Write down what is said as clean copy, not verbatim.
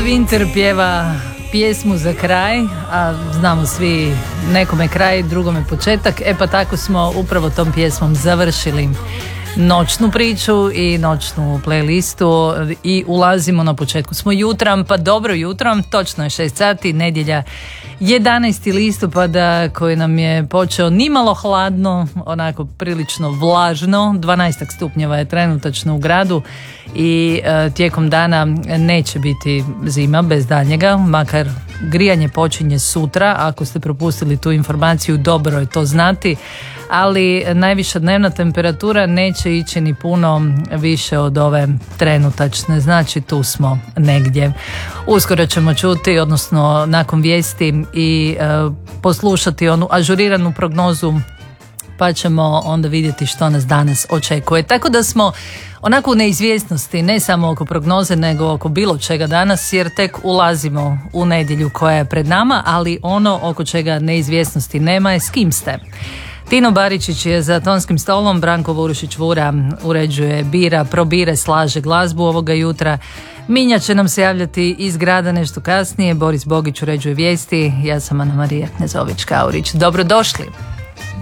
Winter pjeva pjesmu za kraj, a znamo svi nekome kraj, drugome početak. Pa tako smo upravo tom pjesmom završili noćnu priču i noćnu playlistu i ulazimo na početku. Smo jutra, pa dobro jutro, točno je 6 sati, nedjelja 11. listopada koji nam je počeo nimalo hladno, onako prilično vlažno, 12 stupnjeva je trenutačno u gradu i tijekom dana neće biti zima bez daljnjega, makar grijanje počinje sutra. Ako ste propustili tu informaciju, dobro je to znati, ali najviša dnevna temperatura neće ići ni puno više od ove trenutačne, znači tu smo negdje. Uskoro ćemo čuti, odnosno nakon vijesti i poslušati onu ažuriranu prognozu, pa ćemo onda vidjeti što nas danas očekuje. Tako da smo onako u neizvjesnosti, ne samo oko prognoze, nego oko bilo čega danas, jer tek ulazimo u nedjelju koja je pred nama, ali ono oko čega neizvjesnosti nema je s kim ste. Tino Baričić je za tonskim stolom, Branko Vurušić-Vura uređuje, bira, probire, slaže glazbu ovoga jutra. Minja će nam se javljati iz grada nešto kasnije, Boris Bogić uređuje vijesti, ja sam Ana Marija Knezović-Kaurić. Dobrodošli!